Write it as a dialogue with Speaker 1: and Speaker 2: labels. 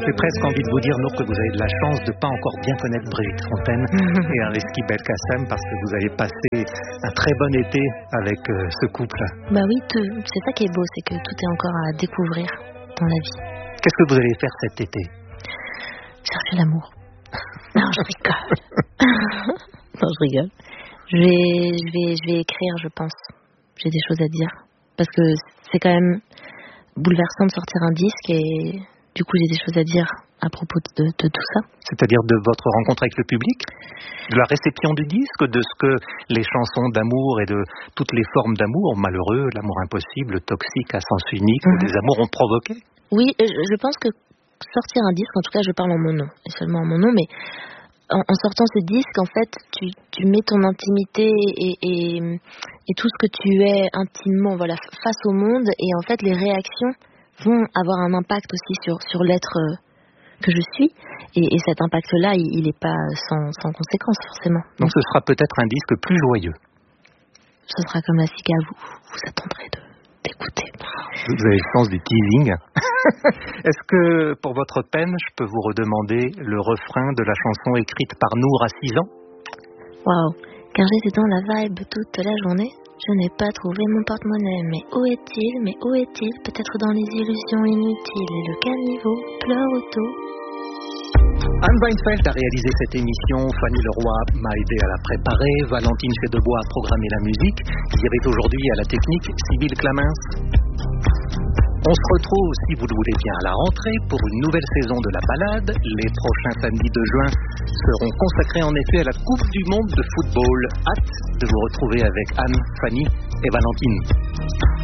Speaker 1: J'ai presque envie de vous dire, Nour, que vous avez de la chance de ne pas encore bien connaître Brigitte Fontaine et Ariski Belkacem, parce que vous avez passé un très bon été avec ce couple.
Speaker 2: Bah oui, c'est ça qui est beau, c'est que tout est encore à découvrir dans la vie.
Speaker 1: Qu'est-ce que vous allez faire cet été?
Speaker 2: Chercher l'amour. Non, je rigole. Non, je rigole. Je vais écrire, je pense. J'ai des choses à dire. Parce que c'est quand même bouleversant de sortir un disque et du coup, j'ai des choses à dire à propos de tout ça.
Speaker 1: C'est-à-dire de votre rencontre avec le public, de la réception du disque, de ce que les chansons d'amour et de toutes les formes d'amour, malheureux, l'amour impossible, le toxique à sens unique, des amours ont provoqué?
Speaker 2: Oui, je pense que sortir un disque, en tout cas je parle en mon nom, et seulement en mon nom, mais en sortant ce disque, en fait, tu mets ton intimité et tout ce que tu es intimement, voilà, face au monde, et en fait les réactions vont avoir un impact aussi sur l'être que je suis, et cet impact-là, il n'est pas sans conséquence forcément.
Speaker 1: Donc ce sera peut-être un disque plus joyeux.
Speaker 2: Ce sera comme la ciga, vous attendrez d'écouter.
Speaker 1: Vous avez le sens du teasing. Est-ce que, pour votre peine, je peux vous redemander le refrain de la chanson écrite par Nour à 6 ans?
Speaker 2: Waouh, car j'étais dans la vibe toute la journée. Je n'ai pas trouvé mon porte-monnaie, mais où est-il? Peut-être dans les illusions inutiles, et le caniveau pleure auto.
Speaker 1: Anne Weinfeld a réalisé cette émission, Fanny Leroy m'a aidé à la préparer, Valentine Chedebois a programmé la musique, il y avait aujourd'hui à la technique Sybille Clamens. On se retrouve, si vous le voulez bien, à la rentrée pour une nouvelle saison de la balade. Les prochains samedis de juin seront consacrés en effet à la Coupe du Monde de football. Hâte de vous retrouver avec Anne, Fanny et Valentine.